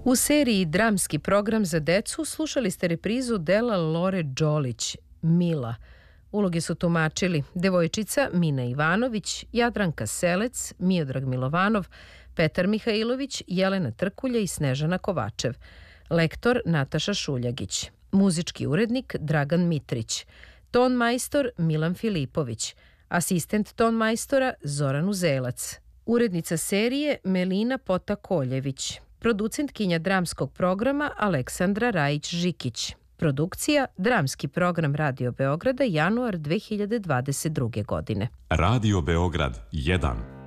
U seriji Dramski program za decu slušali ste reprizu dela Lore Đolić, Mila. Uloge su tumačili devojčica Mina Ivanović, Jadranka Selec, Miodrag Milovanov, Petar Mihajlović, Jelena Trkulja i Snežana Kovačev. Lektor Nataša Šuljagić. Muzički urednik Dragan Mitrić. Ton majstor Milan Filipović. Asistent ton majstora Zoran Uzelac. Urednica serije Melina Pota-Koljević. Producentkinja dramskog programa Aleksandra Rajić-Žikić. Produkcija Dramski program Radio Beograda, januar 2022. godine. Radio Beograd 1